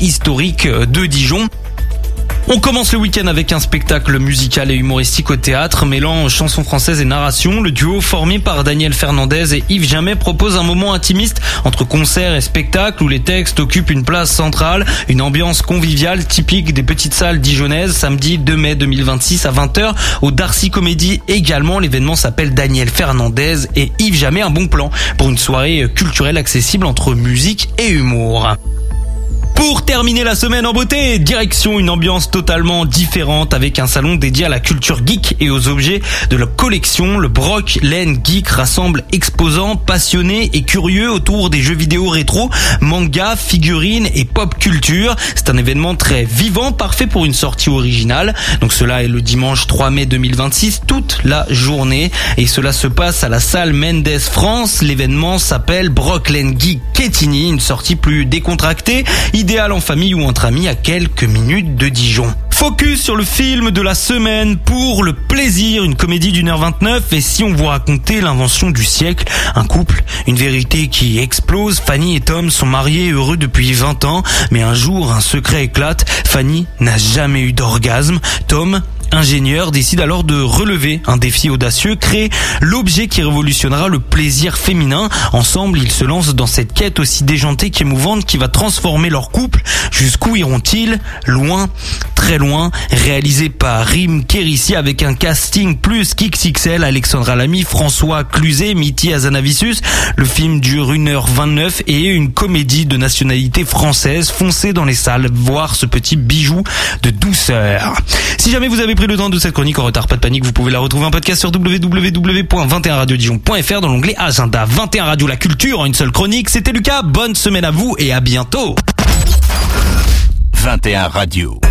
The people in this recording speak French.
historique de Dijon. On commence le week-end avec un spectacle musical et humoristique au théâtre, mêlant chansons françaises et narration. Le duo formé par Daniel Fernandez et Yves Jamais propose un moment intimiste entre concert et spectacle où les textes occupent une place centrale, une ambiance conviviale typique des petites salles dijonnaises. Samedi 2 mai 2026 à 20h au Darcy Comédie également. L'événement s'appelle Daniel Fernandez et Yves Jamais, un bon plan pour une soirée culturelle accessible entre musique et humour. Pour terminer la semaine en beauté, direction une ambiance totalement différente avec un salon dédié à la culture geek et aux objets de la collection. Le Broc Laine Geek rassemble exposants, passionnés et curieux autour des jeux vidéo rétro, manga, figurines et pop culture. C'est un événement très vivant, parfait pour une sortie originale. Donc cela est le dimanche 3 mai 2026, toute la journée. Et cela se passe à la salle Mendes France. L'événement s'appelle Broc Laine Geek Quetigny, une sortie plus décontractée, idéal en famille ou entre amis à quelques minutes de Dijon. Focus sur le film de la semaine pour le plaisir, une comédie d'1h29 et si on vous racontait l'invention du siècle, un couple, une vérité qui explose. Fanny et Tom sont mariés heureux depuis 20 ans, mais un jour un secret éclate. Fanny n'a jamais eu d'orgasme. Tom, ingénieur, décide alors de relever un défi audacieux, créer l'objet qui révolutionnera le plaisir féminin. Ensemble, ils se lancent dans cette quête aussi déjantée qu'émouvante qui va transformer leur couple. Jusqu'où iront-ils? Loin, très loin. Réalisé par Rim Kérissi avec un casting plus qu'XXL, Alexandra Lamy, François Cluzet, Mitty Hazanavicius. Le film dure 1h29 et est une comédie de nationalité française. Foncez dans les salles voir ce petit bijou de douceur. Si jamais vous avez pris le temps de cette chronique en retard, pas de panique, vous pouvez la retrouver en podcast sur www.21radiodijon.fr dans l'onglet Agenda. 21 Radio La Culture en une seule chronique. C'était Lucas, bonne semaine à vous et à bientôt. 21 Radio.